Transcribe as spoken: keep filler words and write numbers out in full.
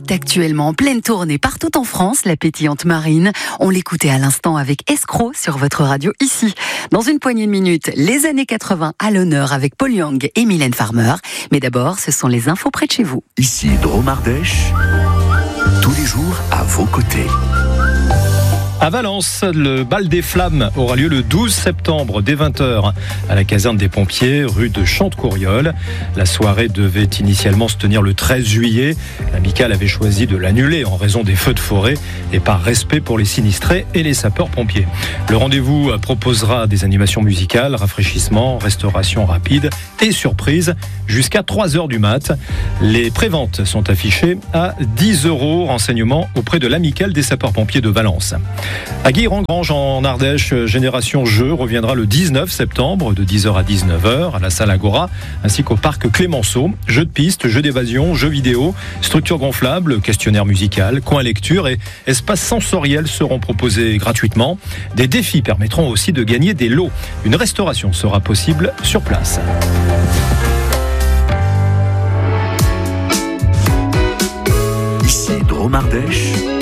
Actuellement en pleine tournée partout en France, la pétillante Marine. On l'écoutait à l'instant avec Escroc sur votre radio ici. Dans une poignée de minutes, les années quatre-vingts à l'honneur avec Paul Young et Mylène Farmer. Mais d'abord, ce sont les infos près de chez vous. Ici Drôme Ardèche, tous les jours à vos côtés. À Valence, le bal des flammes aura lieu le douze septembre dès vingt heures à la caserne des pompiers, rue de Chantecouriol. La soirée devait initialement se tenir le treize juillet. L'amicale avait choisi de l'annuler en raison des feux de forêt et par respect pour les sinistrés et les sapeurs-pompiers. Le rendez-vous proposera des animations musicales, rafraîchissements, restauration rapide et surprise jusqu'à trois heures du mat. Les préventes sont affichées à dix euros. Renseignements auprès de l'amicale des sapeurs-pompiers de Valence. À Guilherand-Grange en Ardèche, Génération Jeux reviendra le dix-neuf septembre de dix heures à dix-neuf heures à la salle Agora ainsi qu'au parc Clémenceau. Jeux de piste, jeux d'évasion, jeux vidéo, structures gonflables, questionnaire musical, coin lecture et espace sensoriel seront proposés gratuitement. Des défis permettront aussi de gagner des lots. Une restauration sera possible sur place. Ici Drôme Ardèche.